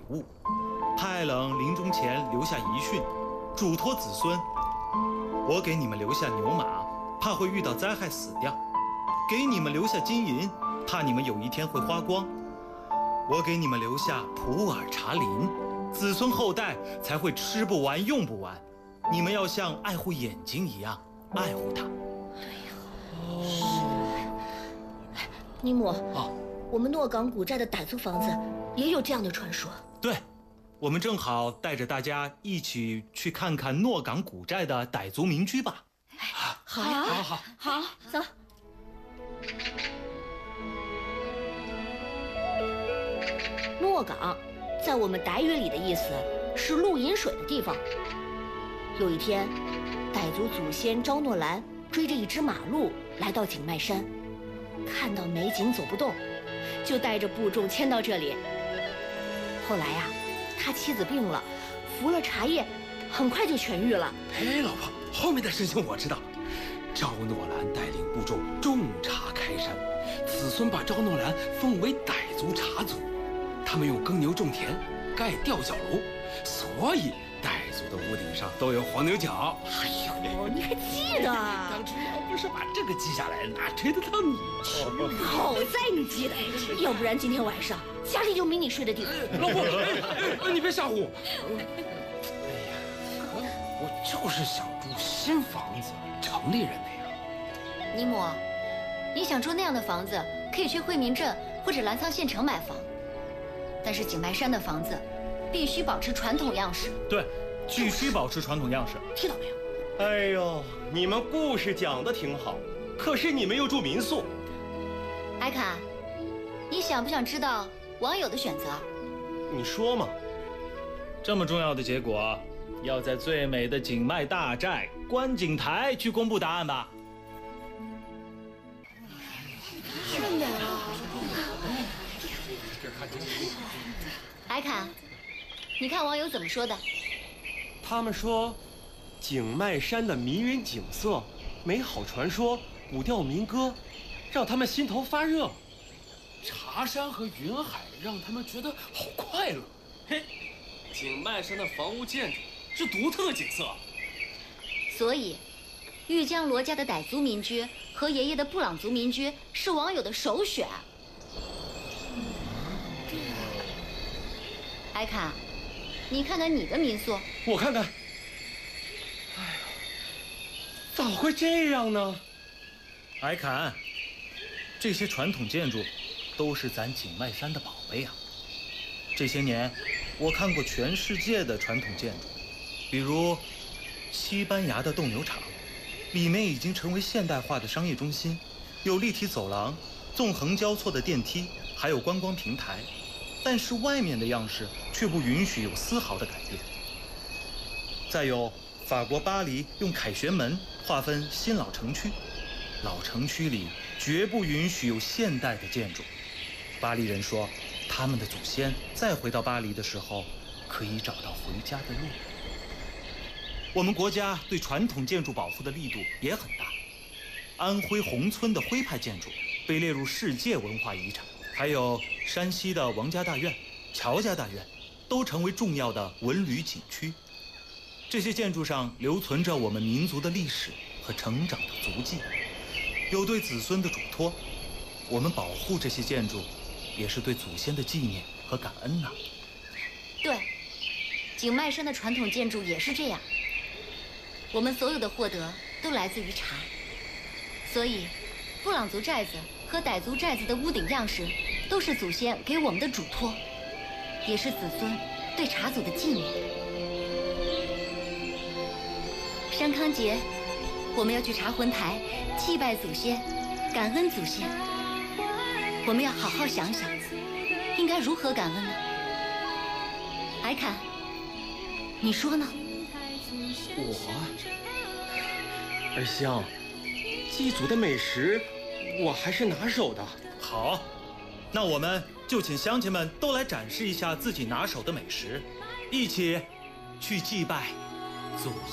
物。太冷临终前留下遗训，嘱托子孙：我给你们留下牛马，怕会遇到灾害死掉；给你们留下金银，怕你们有一天会花光。我给你们留下普洱茶林，子孙后代才会吃不完用不完。你们要像爱护眼睛一样爱护它。 尼姆，我们诺港古寨的傣族房子也有这样的传说。 对，我们正好带着大家一起去看看诺港古寨的傣族民居吧。 好呀，好，走。诺港，在我们傣语里的意思是露饮水的地方。有一天，傣族祖先昭诺兰追着一只马鹿来到景迈山，看到美景走不动，就带着部众迁到这里。后来呀，他妻子病了，服了茶叶，很快就痊愈了。 哎，老婆，后面的事情我知道。昭诺兰带领部众种茶开山，子孙把昭诺兰奉为傣族茶祖。他们用耕牛种田，盖吊脚楼，所以傣族的屋顶上都有黄牛角。 哎呦，你还记得？ 当初要不是把这个记下来，哪追得到你去？ 好在你记得，要不然今天晚上家里就没你睡的地方。 老婆，你别吓唬我。哎呀，我就是想住新房子，城里人那样。 尼姆，你想住那样的房子，可以去惠民镇或者澜沧县城买房。但是景迈山的房子必须保持传统样式。 对，必须保持传统样式。 听到没有？ 哎呦，你们故事讲得挺好，可是你们又住民宿。 艾卡，你想不想知道网友的选择？ 你说嘛。 这么重要的结果，要在最美的景迈大寨观景台去公布答案吧。 太美了。 艾卡，你看网友怎么说的？ 他们说，景迈山的迷人景色、美好传说、古调民歌，让他们心头发热。 茶山和云海让他们觉得好快乐。 嘿，景迈山的房屋建筑是独特的景色。 所以，玉江罗家的傣族民居和爷爷的布朗族民居是网友的首选。艾卡，你看看你的民宿。 我看看。哎呀，咋会这样呢？ 艾坎，这些传统建筑都是咱景迈山的宝贝啊。这些年，我看过全世界的传统建筑，比如西班牙的斗牛场，里面已经成为现代化的商业中心，有立体走廊、纵横交错的电梯，还有观光平台。但是外面的样式却不允许有丝毫的改变。再有，法国巴黎用凯旋门划分新老城区，老城区里绝不允许有现代的建筑。巴黎人说，他们的祖先再回到巴黎的时候，可以找到回家的路。我们国家对传统建筑保护的力度也很大，安徽宏村的徽派建筑被列入世界文化遗产。还有山西的王家大院、乔家大院，都成为重要的文旅景区。这些建筑上留存着我们民族的历史和成长的足迹，有对子孙的嘱托。我们保护这些建筑，也是对祖先的纪念和感恩呐。 对，景迈山的传统建筑也是这样。我们所有的获得都来自于茶，所以布朗族寨子和傣族寨子的屋顶样式都是祖先给我们的嘱托，也是子孙对茶祖的纪念。商康节，我们要去茶魂台祭拜祖先，感恩祖先。我们要好好想想，应该如何感恩呢？艾坎，你说呢？ 二香，祭祖的美食我还是拿手的。 好，那我们就请乡亲们都来展示一下自己拿手的美食，一起去祭拜祖先。